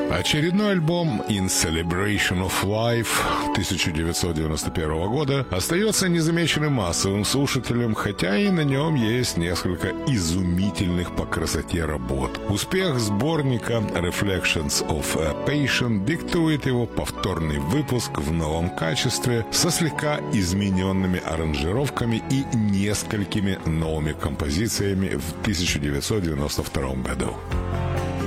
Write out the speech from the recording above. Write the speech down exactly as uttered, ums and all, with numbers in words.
Очередной альбом «In Celebration of Life» тысяча девятьсот девяносто первого года остается незамеченным массовым слушателем, хотя и на нем есть несколько изумительных по красоте работ. Успех сборника «Reflections of a Patient» диктует его повторный выпуск в новом качестве со слегка измененными аранжировками и несколькими новыми композициями в тысяча девятьсот девяносто втором году.